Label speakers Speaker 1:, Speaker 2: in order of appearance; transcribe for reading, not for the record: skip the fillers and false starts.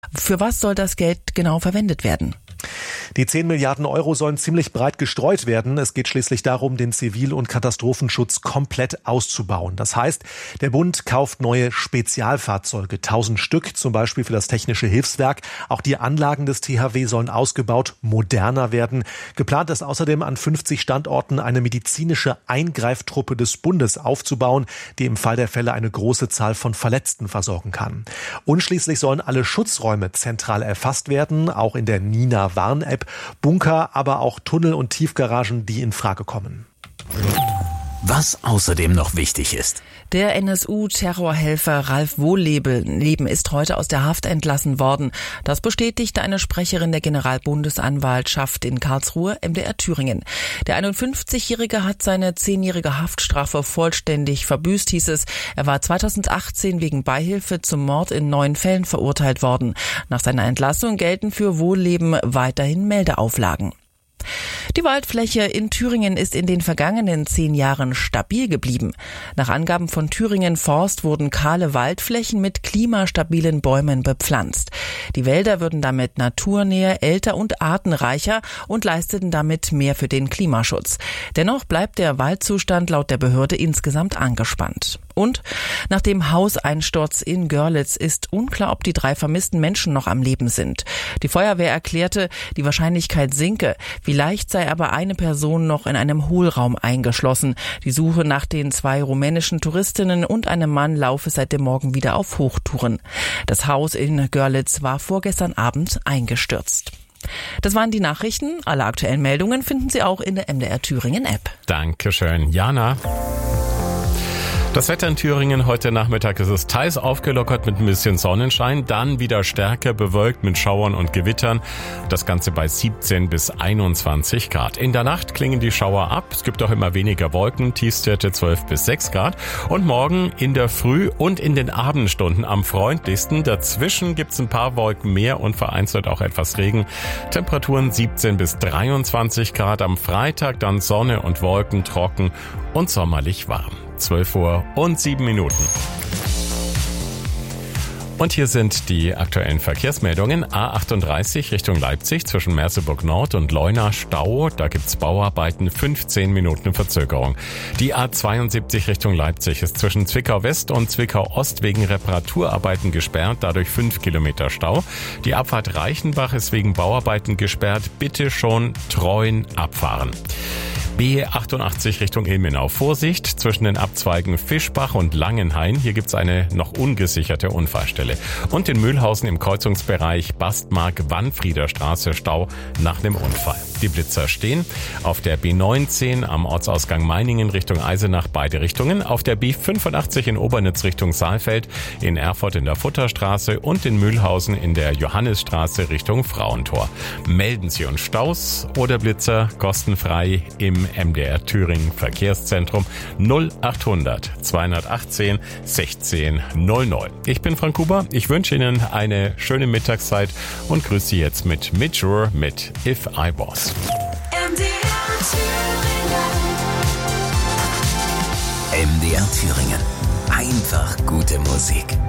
Speaker 1: Für was soll das Geld genau verwendet werden?
Speaker 2: Die 10 Milliarden Euro sollen ziemlich breit gestreut werden. Es geht schließlich darum, den Zivil- und Katastrophenschutz komplett auszubauen. Das heißt, der Bund kauft neue Spezialfahrzeuge, 1000 Stück, zum Beispiel für das Technische Hilfswerk. Auch die Anlagen des THW sollen ausgebaut, moderner werden. Geplant ist außerdem, an 50 Standorten eine medizinische Eingreiftruppe des Bundes aufzubauen, die im Fall der Fälle eine große Zahl von Verletzten versorgen kann. Und schließlich sollen alle Schutzräume zentral erfasst werden, auch in der Nina-Warn-App. Bunker, aber auch Tunnel und Tiefgaragen, die in Frage kommen.
Speaker 3: Was außerdem noch wichtig ist.
Speaker 1: Der NSU-Terrorhelfer Ralf Wohlleben ist heute aus der Haft entlassen worden. Das bestätigte eine Sprecherin der Generalbundesanwaltschaft in Karlsruhe, MDR Thüringen. Der 51-Jährige hat seine 10-jährige Haftstrafe vollständig verbüßt, hieß es. Er war 2018 wegen Beihilfe zum Mord in 9 Fällen verurteilt worden. Nach seiner Entlassung gelten für Wohlleben weiterhin Meldeauflagen. Die Waldfläche in Thüringen ist in den vergangenen 10 Jahren stabil geblieben. Nach Angaben von Thüringen Forst wurden kahle Waldflächen mit klimastabilen Bäumen bepflanzt. Die Wälder würden damit naturnäher, älter und artenreicher und leisteten damit mehr für den Klimaschutz. Dennoch bleibt der Waldzustand laut der Behörde insgesamt angespannt. Und nach dem Hauseinsturz in Görlitz ist unklar, ob die 3 vermissten Menschen noch am Leben sind. Die Feuerwehr erklärte, die Wahrscheinlichkeit sinke. Vielleicht sei aber eine Person noch in einem Hohlraum eingeschlossen. Die Suche nach den 2 rumänischen Touristinnen und einem Mann laufe seit dem Morgen wieder auf Hochtouren. Das Haus in Görlitz war vorgestern Abend eingestürzt. Das waren die Nachrichten. Alle aktuellen Meldungen finden Sie auch in der MDR Thüringen App.
Speaker 4: Dankeschön, Jana. Das Wetter in Thüringen heute Nachmittag ist es teils aufgelockert mit ein bisschen Sonnenschein, dann wieder stärker bewölkt mit Schauern und Gewittern. Das Ganze bei 17 bis 21 Grad. In der Nacht klingen die Schauer ab. Es gibt auch immer weniger Wolken, Tiefstwerte 12 bis 6 Grad. Und morgen in der Früh und in den Abendstunden am freundlichsten. Dazwischen gibt's ein paar Wolken mehr und vereinzelt auch etwas Regen. Temperaturen 17 bis 23 Grad. Am Freitag dann Sonne und Wolken, trocken und sommerlich warm. 12:07 Uhr. Und hier sind die aktuellen Verkehrsmeldungen. A38 Richtung Leipzig zwischen Merseburg Nord und Leuna Stau. Da gibt's Bauarbeiten, 15 Minuten Verzögerung. Die A72 Richtung Leipzig ist zwischen Zwickau West und Zwickau Ost wegen Reparaturarbeiten gesperrt, dadurch 5 Kilometer Stau. Die Abfahrt Reichenbach ist wegen Bauarbeiten gesperrt. Bitte schon Treuen abfahren. B88 Richtung Ilmenau. Vorsicht zwischen den Abzweigen Fischbach und Langenhain. Hier gibt's eine noch ungesicherte Unfallstelle. Und in Mühlhausen im Kreuzungsbereich Bastmark-Wannfrieder Straße Stau nach dem Unfall. Die Blitzer stehen auf der B19 am Ortsausgang Meiningen Richtung Eisenach beide Richtungen, auf der B85 in Obernitz Richtung Saalfeld, in Erfurt in der Futterstraße und in Mühlhausen in der Johannisstraße Richtung Frauentor. Melden Sie uns Staus oder Blitzer kostenfrei im MDR Thüringen Verkehrszentrum 0800 218 16 00. Ich bin Frank Huber. Ich wünsche Ihnen eine schöne Mittagszeit und grüße Sie jetzt mit Midjour mit If I Was.
Speaker 3: MDR Thüringen. Einfach gute Musik.